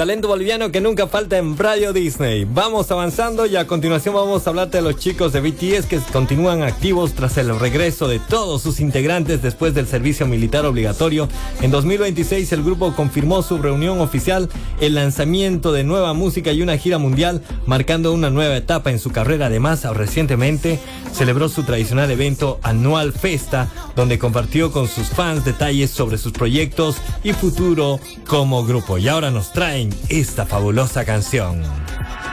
talento boliviano que nunca falta en Radio Disney. Vamos avanzando y a continuación vamos a hablarte de los chicos de BTS que continúan activos tras el regreso de todos sus integrantes después del servicio militar obligatorio. En 2026 el grupo confirmó su reunión oficial, el lanzamiento de nueva música y una gira mundial, marcando una nueva etapa en su carrera. Además, recientemente celebró su tradicional evento anual Festa, donde compartió con sus fans detalles sobre sus proyectos y futuro como grupo. Y ahora nos traen esta fabulosa canción.